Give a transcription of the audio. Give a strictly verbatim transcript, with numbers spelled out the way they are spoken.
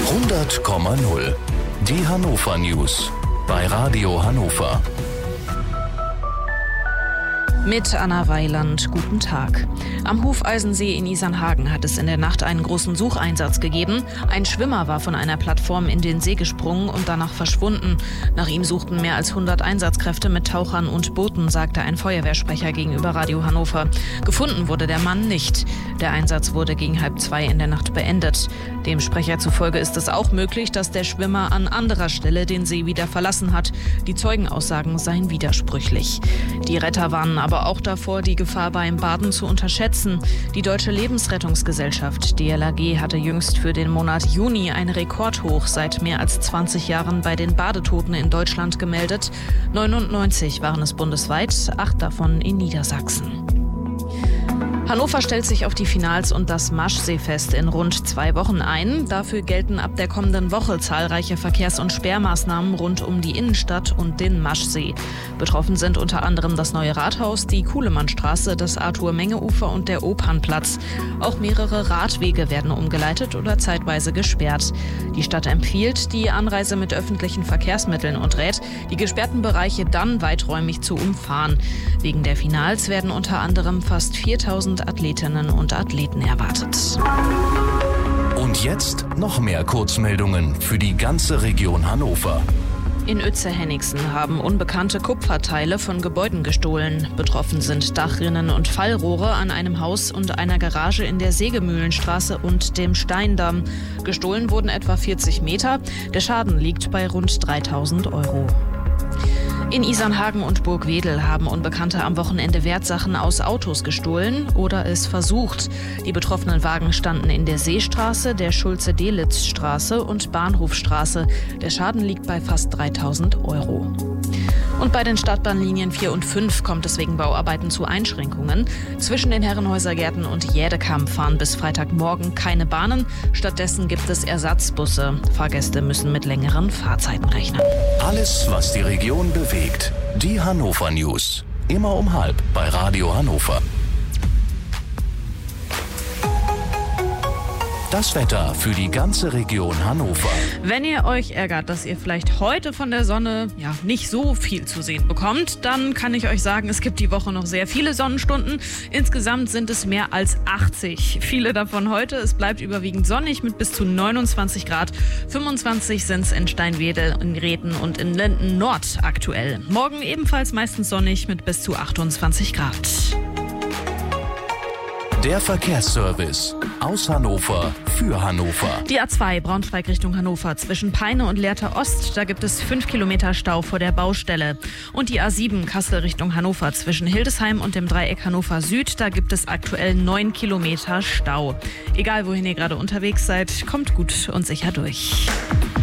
hundert Komma null. Die Hannover News bei Radio Hannover. Mit Anna Weiland, guten Tag. Am Hufeisensee in Isernhagen hat es in der Nacht einen großen Sucheinsatz gegeben. Ein Schwimmer war von einer Plattform in den See gesprungen und danach verschwunden. Nach ihm suchten mehr als hundert Einsatzkräfte mit Tauchern und Booten, sagte ein Feuerwehrsprecher gegenüber Radio Hannover. Gefunden wurde der Mann nicht. Der Einsatz wurde gegen halb zwei in der Nacht beendet. Dem Sprecher zufolge ist es auch möglich, dass der Schwimmer an anderer Stelle den See wieder verlassen hat. Die Zeugenaussagen seien widersprüchlich. Die Retter warnen aber auch davor, die Gefahr beim Baden zu unterschätzen. Die Deutsche Lebensrettungsgesellschaft D L R G hatte jüngst für den Monat Juni ein Rekordhoch seit mehr als zwanzig Jahren bei den Badetoten in Deutschland gemeldet. neunundneunzig waren es bundesweit, acht davon in Niedersachsen. Hannover stellt sich auf die Finals und das Maschseefest in rund zwei Wochen ein. Dafür gelten ab der kommenden Woche zahlreiche Verkehrs- und Sperrmaßnahmen rund um die Innenstadt und den Maschsee. Betroffen sind unter anderem das neue Rathaus, die Kuhlemannstraße, das Arthur-Menge-Ufer und der Opernplatz. Auch mehrere Radwege werden umgeleitet oder zeitweise gesperrt. Die Stadt empfiehlt, die Anreise mit öffentlichen Verkehrsmitteln und rät, die gesperrten Bereiche dann weiträumig zu umfahren. Wegen der Finals werden unter anderem fast viertausend Athletinnen und Athleten erwartet. Und jetzt noch mehr Kurzmeldungen für die ganze Region Hannover. In Uetze-Henningsen haben unbekannte Kupferteile von Gebäuden gestohlen. Betroffen sind Dachrinnen und Fallrohre an einem Haus und einer Garage in der Sägemühlenstraße und dem Steindamm. Gestohlen wurden etwa vierzig Meter. Der Schaden liegt bei rund dreitausend Euro. In Isernhagen und Burgwedel haben Unbekannte am Wochenende Wertsachen aus Autos gestohlen oder es versucht. Die betroffenen Wagen standen in der Seestraße, der Schulze-Delitz-Straße und Bahnhofstraße. Der Schaden liegt bei fast dreitausend Euro. Und bei den Stadtbahnlinien vier und fünf kommt es wegen Bauarbeiten zu Einschränkungen. Zwischen den Herrenhäusergärten und Jädekamp fahren bis Freitagmorgen keine Bahnen. Stattdessen gibt es Ersatzbusse. Fahrgäste müssen mit längeren Fahrzeiten rechnen. Alles, was die Region bewegt. Die Hannover News. Immer um halb bei Radio Hannover. Das Wetter für die ganze Region Hannover. Wenn ihr euch ärgert, dass ihr vielleicht heute von der Sonne ja nicht so viel zu sehen bekommt, dann kann ich euch sagen, es gibt die Woche noch sehr viele Sonnenstunden. Insgesamt sind es mehr als achtzig. Viele davon heute. Es bleibt überwiegend sonnig mit bis zu neunundzwanzig Grad. fünfundzwanzig sind es in Steinwedel, in Rhethen und in Linden Nord aktuell. Morgen ebenfalls meistens sonnig mit bis zu achtundzwanzig Grad. Der Verkehrsservice aus Hannover für Hannover. Die A zwei Braunschweig Richtung Hannover zwischen Peine und Lehrter Ost, da gibt es fünf Kilometer Stau vor der Baustelle. Und die A sieben Kassel Richtung Hannover zwischen Hildesheim und dem Dreieck Hannover Süd, da gibt es aktuell neun Kilometer Stau. Egal wohin ihr gerade unterwegs seid, kommt gut und sicher durch.